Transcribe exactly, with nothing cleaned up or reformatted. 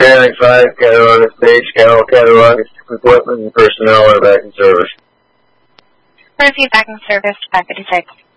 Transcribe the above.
Panic five, Cattaraugus Stage, Cal, Cattaraugus, equipment and personnel are back in service. Review back in service, five fifty-six.